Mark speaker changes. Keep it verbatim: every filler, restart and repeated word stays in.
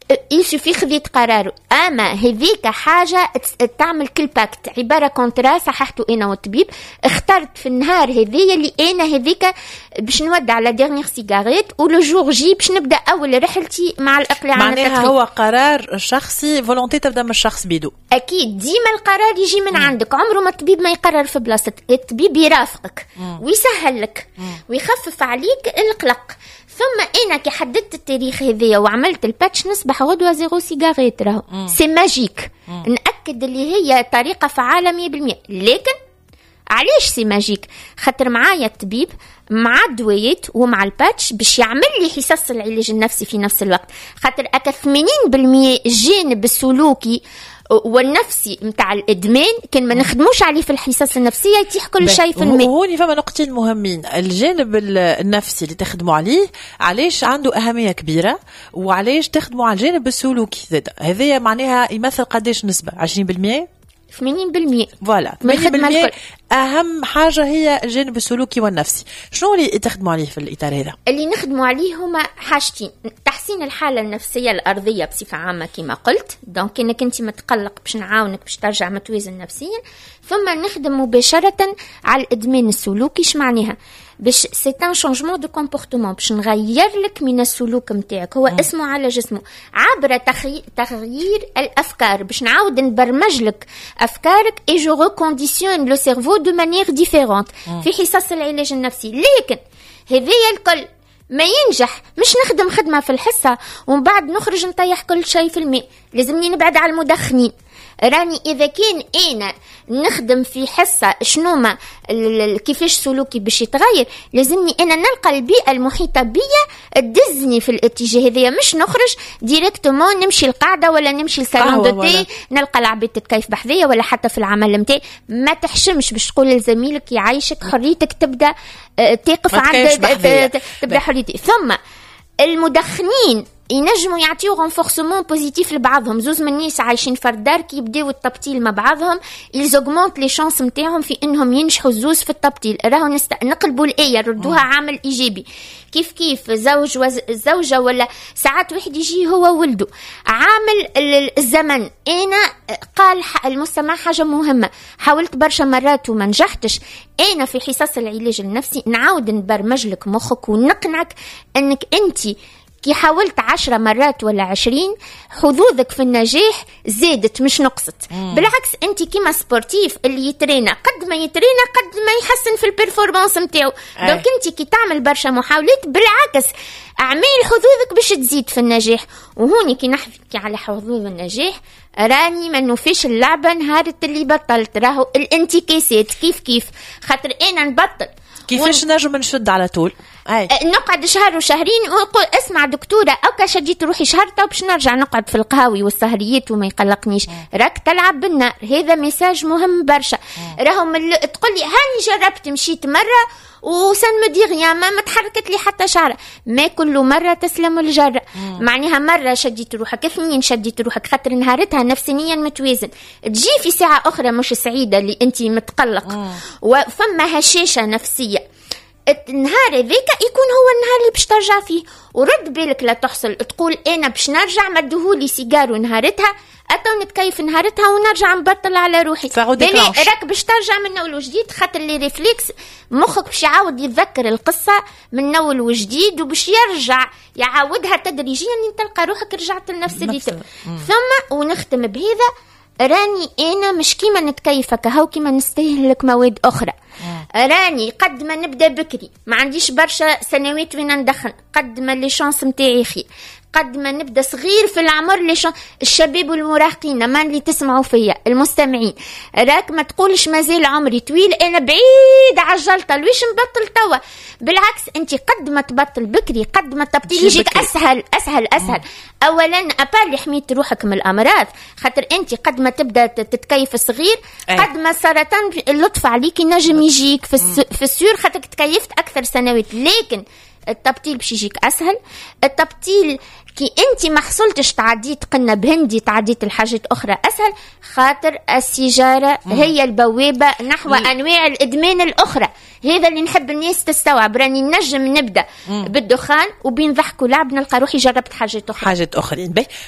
Speaker 1: يشوفي خذيت قراره. اما هذيك حاجه تعمل كل باكت عباره كونترا. صححته انا والطبيب، اخترت في النهار هذيا اللي انا هذيك باش نودع على ديرنيير سيجاريت، ولو جور جي باش نبدا اول رحلتي مع الاقلاع عن التدخين.
Speaker 2: معناها هو قرار شخصي، فولونتي تبدا من الشخص بيدو.
Speaker 1: اكيد ديما القرار يجي من مم. عندك. عمره ما الطبيب ما يقرر في بلاصتك، الطبيب يرافقك مم. ويسهل لك مم. ويخفف عليك القلق. ثم انا كي حددت التاريخ هذيا وعملت الباتش نصبح غدوه زيرو سيجاريت. راهو سي ماجيك. مم. ناكد اللي هي طريقه فعاله مية بالمية. لكن علاش سي ماجيك؟ خاطر معايا الطبيب مع الدويات ومع الباتش باش يعمل لي حصص العلاج النفسي في نفس الوقت. خاطر اكا ثمانين بالمية الجانب السلوكي والنفسي متاع الادمان كان ما نخدموش عليه في الحصص النفسيه يتيح كل شيء في الماء.
Speaker 2: وهوني فما نقطتين مهمين. الجانب النفسي اللي تخدموا عليه علاش عنده اهميه كبيره، وعلاش تخدموا على الجانب السلوكي زاد. هذه معناها يمثل قداش نسبه؟ عشرين بالمية
Speaker 1: ثمانين بالمية.
Speaker 2: فوالا ثمانين بالمية. اهم حاجه هي الجانب السلوكي والنفسي. شنو اللي تخدموا عليه في الاطار هذا؟
Speaker 1: اللي نخدموا عليه هما حاجتين: تحسين الحاله النفسيه الارضيه بصفه عامه كما قلت، دونك انك انت متقلق باش نعاونك باش ترجع متوازن نفسيا. ثم نخدم مباشره على الادمان السلوكي. اش معناها؟ باش سي ان شونجمون دو كومبورتمون، باش نغير لك من السلوك نتاعك، هو م. اسمه على جسمه، عبر تغيير, تغيير الافكار. باش نعاود نبرمج لك افكارك اي جو ريكونديسيون لو سيرفو دو مانيير ديفيرونت في حصص العلاج النفسي. لكن هذايا الكل ما ينجح. مش نخدم خدمه في الحصه ومن بعد نخرج نطيح كل شيء في الماء. لازمني نبعد على المدخنين. راني إذا كان أنا نخدم في حصة شنو ما كيفاش سلوكي باش يتغير، لازمني أنا نلقى البيئة المحيطة بيا تدزني في الاتجاه هذا. مش نخرج ديريكتومون نمشي القاعدة ولا نمشي السالون دو تي نلقى العبيد تتكيف بحذية، ولا حتى في العمل متاعي ما تحشمش باش تقول لزميلك يعيشك حريتك تبدأ تقف عند تبدأ حريتي. ثم المدخنين ينجموا يعطيو رونفورسمون بوزيتيف لبعضهم. زوز من الناس عايشين في الدار كي يبداو التبطيل مع بعضهم يزوغمونت لي شانس نتاعهم في انهم ينجحوا الزوز في التبطيل. راهو نست... نقلبوا الايه ردوها عامل ايجابي. كيف كيف زوج وزوجه ولا ساعات واحد يجي هو ولده. عامل الزمن. انا قال المستمع حاجه مهمه، حاولت برشا مرات وما نجحتش. انا في حصص العلاج النفسي نعاود نبرمج لك مخك ونقنعك انك انت كي حاولت عشرة مرات ولا عشرين حظوظك في النجاح زادت مش نقصت. مم. بالعكس انت كيما سبورتيف اللي يترينا قد ما يترينا قد ما يحسن في البرفورمانس نتاعو. دونك انت كي تعمل برشا محاولات بالعكس اعمال حظوظك باش تزيد في النجاح. وهوني كي نحكي على حظوظ النجاح راني ما نوفيش اللعبه نهار اللي بطلت. راهو الانتكاسات كيف كيف خاطر انا نبطل
Speaker 2: كيفاش ون... نجم نشد على طول.
Speaker 1: أي. نقعد شهر وشهرين ونقول اسمع دكتورة أو كشديت روحي شهر تو باش نرجع نقعد في القهاوي والسهريات وما يقلقنيش. راك تلعب بالنار. هذا ميساج مهم برشا. راهم تقول لي هاني جربت مشيت مرة وسن مدي غيا ما متحركت لي حتى شعر. ما كل مرة تسلم الجرة. معناها مرة شديت روحك، اثنين شديت روحك، خاطر نهارتها نفسيا متوازن. تجي في ساعة أخرى مش سعيدة اللي أنت متقلق وفما هشاشة نفسية. النهار ذيك يكون هو النهار اللي باش ترجع فيه. ورد بالك لا تحصل تقول انا باش نرجع مدهولي سيجارو نهارتها اتو نتكيف نهارتها ونرجع نبطل على روحي. راك باش ترجع من اول وجديد خاطر لي ريفليكس مخك باش يعاود يتذكر القصه من اول وجديد وباش يرجع يعاودها تدريجيا ان تلقى روحك رجعت لنفس الريتم. ثم ونختم بهذا راني انا مش كيما نتكيفك هاو كيما نستهلك مواد اخرى. راني قد ما نبدا بكري ما عنديش برشا سنوات وين ندخن، قد ما لي شانس نتاعي خير. قد ما نبدا صغير في العمر ليش الشباب والمراهقين ما اللي تسمعوا فيا المستمعين راك ما تقولش مازال عمري طويل انا بعيد عجلت ليش نبطل توا. بالعكس انت قد ما تبطل بكري قد ما تبطيل يجيك اسهل اسهل اسهل. اولا ابال حميت روحك من الامراض خاطر انت قد ما تبدا تتكيف صغير قد ما السرطان اللطف عليك نجم يجيك في الس... في السيور خاطر تكيفت اكثر سنوات. لكن التبطيل باش يجيك اسهل. التبطيل كي انت ما حصلتش تعديت قلنا بهندي تعديت الحاجات اخرى اسهل خاطر السيجاره مم. هي البوابه نحو مم. انواع الادمان الاخرى. هذا اللي نحب الناس تستوعب. راني نجم نبدا مم. بالدخان وبين ضحك ولعب نلقى روحي جربت حاجات اخرى
Speaker 2: حاجات اخرين.